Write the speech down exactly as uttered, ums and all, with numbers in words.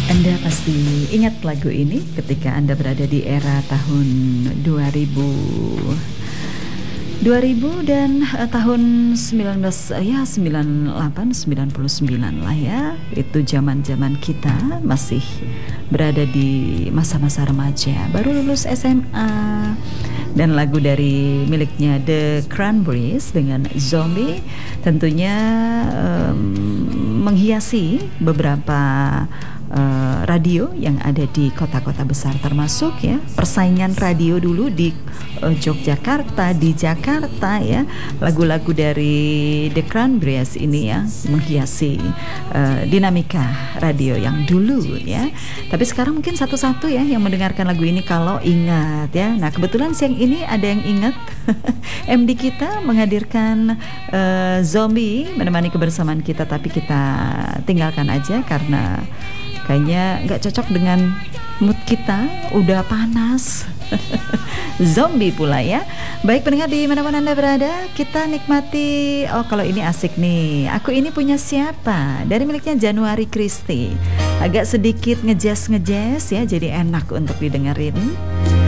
Anda pasti ingat lagu ini ketika Anda berada di era tahun dua ribu dua ribu dan uh, tahun sembilan belas uh, ya sembilan puluh delapan sembilan puluh sembilan lah ya. Itu zaman-zaman kita masih berada di masa-masa remaja, baru lulus S M A. Dan lagu dari miliknya The Cranberries dengan Zombie tentunya um, menghiasi beberapa Uh, radio yang ada di kota-kota besar, termasuk ya persaingan radio dulu di uh, Yogyakarta, di Jakarta ya. Lagu-lagu dari The Cranberries ini ya menghiasi uh, dinamika radio yang dulu ya. Tapi sekarang mungkin satu-satu ya yang mendengarkan lagu ini kalau ingat ya. Nah kebetulan siang ini ada yang ingat M D kita menghadirkan uh, Zombie menemani kebersamaan kita, tapi kita tinggalkan aja karena kayaknya nggak cocok dengan mood kita, udah panas. Zombie pula ya. Baik pendengar di manapun Anda berada, kita nikmati. Oh kalau ini asik nih, Aku Ini Punya Siapa dari miliknya Januari Christie. Agak sedikit ngejazz-ngejazz ya, jadi enak untuk didengerin.